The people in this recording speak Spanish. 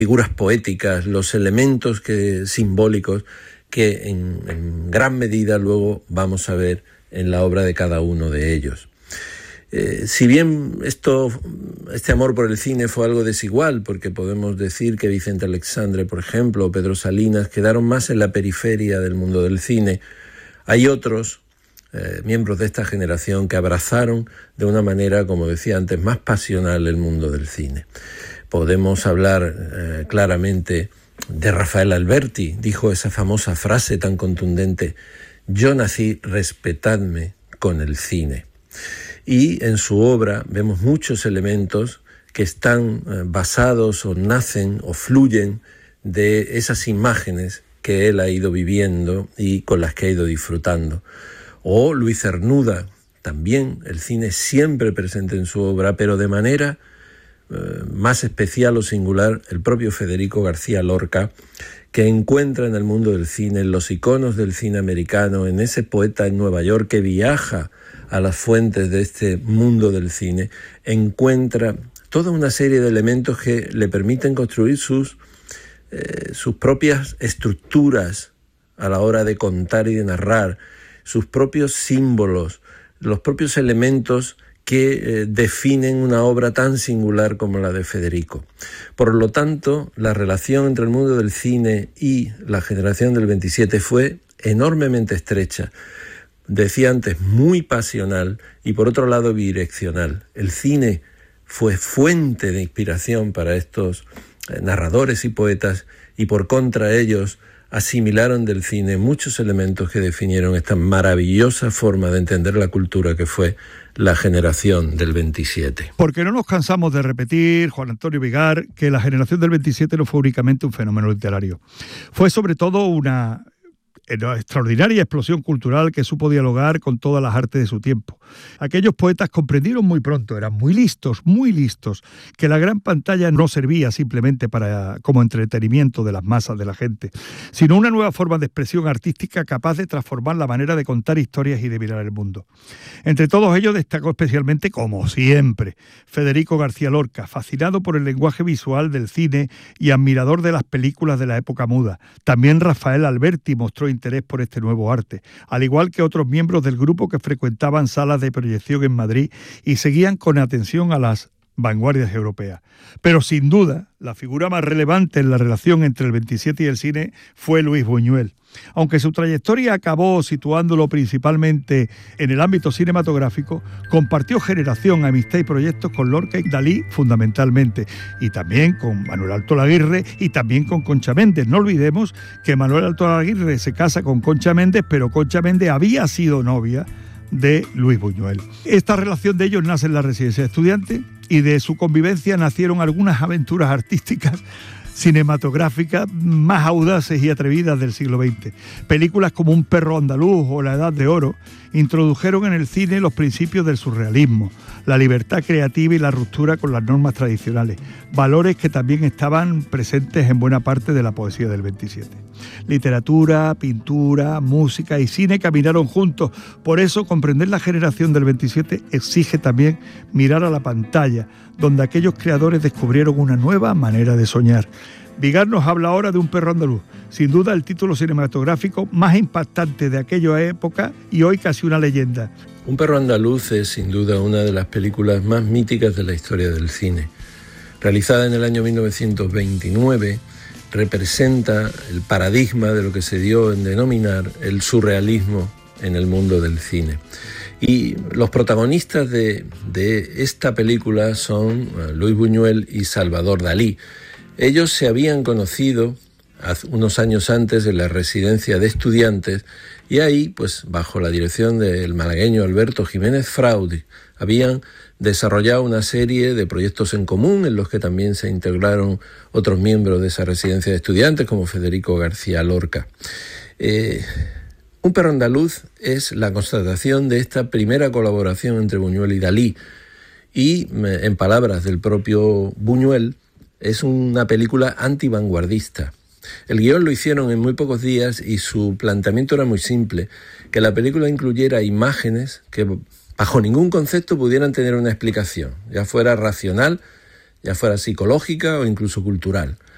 figuras poéticas, los elementos simbólicos que en gran medida luego vamos a ver en la obra de cada uno de ellos. Si bien este amor por el cine fue algo desigual, porque podemos decir que Vicente Aleixandre, por ejemplo, o Pedro Salinas quedaron más en la periferia del mundo del cine, hay otros miembros de esta generación que abrazaron de una manera, como decía antes, más pasional el mundo del cine. Podemos hablar claramente de Rafael Alberti, dijo esa famosa frase tan contundente: yo nací, respetadme con el cine. Y en su obra vemos muchos elementos que están basados o nacen o fluyen de esas imágenes que él ha ido viviendo y con las que ha ido disfrutando. O Luis Cernuda, también el cine siempre presente en su obra, pero de manera más especial o singular el propio Federico García Lorca, que encuentra en el mundo del cine, en los iconos del cine americano, en ese poeta en Nueva York que viaja a las fuentes de este mundo del cine, encuentra toda una serie de elementos que le permiten construir sus propias estructuras a la hora de contar y de narrar, sus propios símbolos, los propios elementos que definen una obra tan singular como la de Federico. Por lo tanto, la relación entre el mundo del cine y la generación del 27 fue enormemente estrecha. Decía antes, muy pasional y por otro lado bidireccional. El cine fue fuente de inspiración para estos narradores y poetas y por contra ellos asimilaron del cine muchos elementos que definieron esta maravillosa forma de entender la cultura que fue la generación del 27. Porque no nos cansamos de repetir, Juan Antonio Vigar, que la generación del 27 no fue únicamente un fenómeno literario. Fue sobre todo una extraordinaria explosión cultural que supo dialogar con todas las artes de su tiempo. Aquellos poetas comprendieron muy pronto, eran muy listos, que la gran pantalla no servía simplemente como entretenimiento de las masas de la gente, sino una nueva forma de expresión artística capaz de transformar la manera de contar historias y de mirar el mundo. Entre todos ellos destacó especialmente, como siempre, Federico García Lorca, fascinado por el lenguaje visual del cine y admirador de las películas de la época muda. También Rafael Alberti mostró interés por este nuevo arte, al igual que otros miembros del grupo que frecuentaban salas de proyección en Madrid y seguían con atención a las vanguardias europeas. Pero sin duda, la figura más relevante en la relación entre el 27 y el cine fue Luis Buñuel. Aunque su trayectoria acabó situándolo principalmente en el ámbito cinematográfico, compartió generación, amistad y proyectos con Lorca y Dalí fundamentalmente, y también con Manuel Alto Laguirre y también con Concha Méndez. No olvidemos que Manuel Alto Laguirre se casa con Concha Méndez, pero Concha Méndez había sido novia de Luis Buñuel. Esta relación de ellos nace en la residencia de estudiantes y de su convivencia nacieron algunas aventuras artísticas cinematográficas más audaces y atrevidas del siglo XX. Películas como Un perro andaluz o La edad de oro introdujeron en el cine los principios del surrealismo, la libertad creativa y la ruptura con las normas tradicionales, valores que también estaban presentes en buena parte de la poesía del 27. Literatura, pintura, música y cine caminaron juntos. Por eso, comprender la generación del 27 exige también mirar a la pantalla, donde aquellos creadores descubrieron una nueva manera de soñar. Vigar nos habla ahora de Un perro andaluz, sin duda el título cinematográfico más impactante de aquella época y hoy casi una leyenda. Un perro andaluz es sin duda una de las películas más míticas de la historia del cine. Realizada en el año 1929, representa el paradigma de lo que se dio en denominar el surrealismo en el mundo del cine. Y los protagonistas de esta película son Luis Buñuel y Salvador Dalí. Ellos se habían conocido unos años antes en la residencia de estudiantes y ahí, pues bajo la dirección del malagueño Alberto Jiménez Fraudi, habían desarrollado una serie de proyectos en común en los que también se integraron otros miembros de esa residencia de estudiantes como Federico García Lorca. Un perro andaluz es la constatación de esta primera colaboración entre Buñuel y Dalí y, en palabras del propio Buñuel, es una película antivanguardista. El guión lo hicieron en muy pocos días y su planteamiento era muy simple, que la película incluyera imágenes que bajo ningún concepto pudieran tener una explicación, ya fuera racional, ya fuera psicológica o incluso cultural.